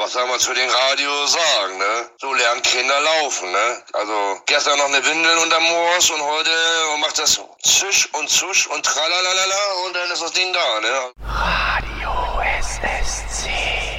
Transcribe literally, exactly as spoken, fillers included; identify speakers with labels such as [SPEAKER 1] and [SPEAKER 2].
[SPEAKER 1] was soll man zu den Radios sagen, ne? So lernen Kinder laufen, ne? Also gestern noch eine Windel unterm Moors und heute macht das Zisch und Zusch und tralalala und dann ist das Ding da, ne?
[SPEAKER 2] Radio S S C.